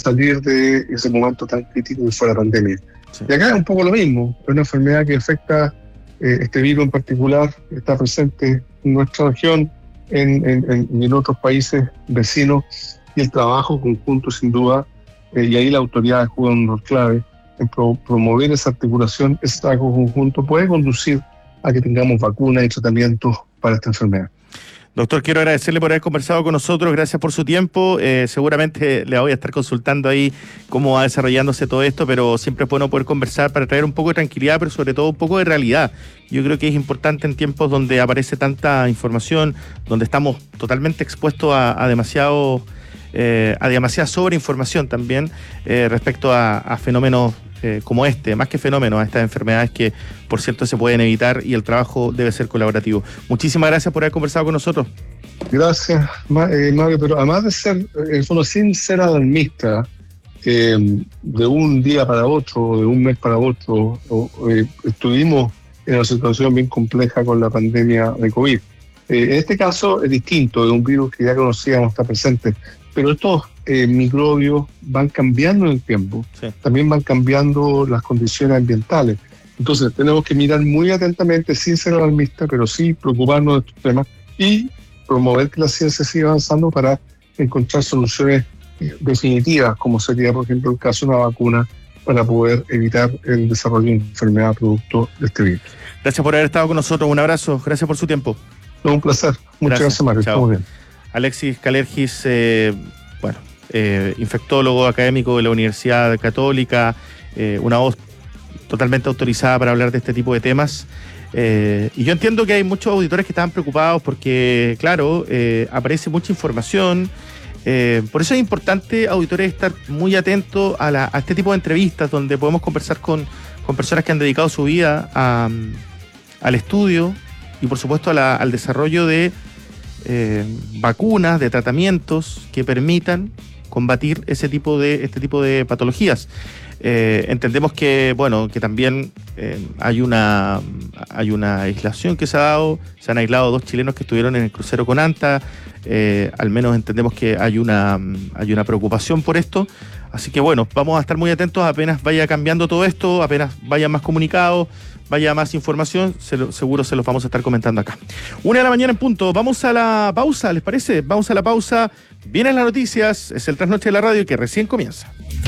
salir de ese momento tan crítico que fue la pandemia. Sí. Y acá es un poco lo mismo, es una enfermedad que afecta, este virus en particular, está presente en nuestra región, en otros países vecinos, y el trabajo conjunto sin duda, y ahí la autoridad juega un rol clave en promover esa articulación. Ese trabajo conjunto puede conducir a que tengamos vacunas y tratamientos para esta enfermedad. Doctor, quiero agradecerle por haber conversado con nosotros, gracias por su tiempo. Seguramente le voy a estar consultando ahí cómo va desarrollándose todo esto, pero siempre es bueno poder conversar para traer un poco de tranquilidad, pero sobre todo un poco de realidad. Yo creo que es importante en tiempos donde aparece tanta información, donde estamos totalmente expuestos a demasiada sobreinformación también respecto a fenómenos como este, más que fenómenos, a estas enfermedades que, por cierto, se pueden evitar, y el trabajo debe ser colaborativo. Muchísimas gracias por haber conversado con nosotros. Gracias, Mario, pero además de ser, en el fondo, sin ser alarmista, de un día para otro, de un mes para otro, estuvimos en una situación bien compleja con la pandemia de COVID. En este caso es distinto, de un virus que ya conocíamos, está presente, pero estos microbios van cambiando en el tiempo, sí. También van cambiando las condiciones ambientales. Entonces tenemos que mirar muy atentamente, sin ser alarmistas, pero sí preocuparnos de estos temas y promover que la ciencia siga avanzando para encontrar soluciones definitivas, como sería, por ejemplo, el caso de una vacuna para poder evitar el desarrollo de una enfermedad producto de este virus. Gracias por haber estado con nosotros, un abrazo, gracias por su tiempo. No, un placer, muchas gracias, Mario. Estamos bien. Alexis Kalergis, infectólogo académico de la Universidad Católica, una voz totalmente autorizada para hablar de este tipo de temas. Y yo entiendo que hay muchos auditores que estaban preocupados porque, claro, aparece mucha información. Por eso es importante, auditores, estar muy atentos a este tipo de entrevistas donde podemos conversar con personas que han dedicado su vida al estudio y, por supuesto, al desarrollo de vacunas, de tratamientos que permitan combatir este tipo de patologías. Entendemos que, bueno, que también hay una aislación que se ha dado. Se han aislado 2 chilenos que estuvieron en el crucero con ANTA. Al menos entendemos que hay una preocupación por esto. Así que, bueno, vamos a estar muy atentos apenas vaya cambiando todo esto, apenas vaya más comunicados, vaya más información, seguro se los vamos a estar comentando acá. 1:00 a.m. en punto. Vamos a la pausa, ¿les parece? Vamos a la pausa. Vienen las noticias, es el Trasnoche de la Radio que recién comienza.